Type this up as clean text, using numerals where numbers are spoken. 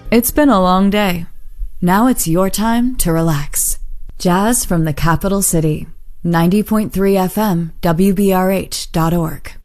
It's been a long day. Now it's your time to relax. Jazz from the capital city. 90.3 FM, WBRH.org.